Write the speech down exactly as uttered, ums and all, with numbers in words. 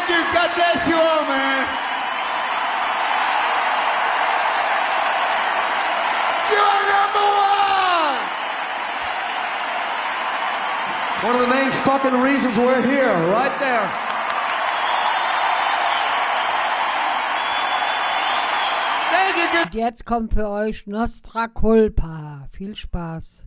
Thank you. God bless you all, man. You're number one. One of the main fucking reasons we're here, right there. Thank you. Und jetzt kommt für euch Nostra Culpa. Viel Spaß.